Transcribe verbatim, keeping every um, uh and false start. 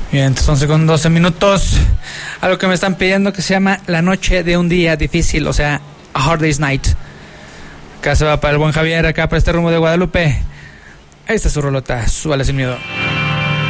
Bien, entonces once con doce minutos. Algo que me están pidiendo que se llama La noche de un día difícil, o sea, A Hard Day's Night. Acá se va para el buen Javier, acá para este rumbo de Guadalupe. Esta es su rolota, súbale sin miedo.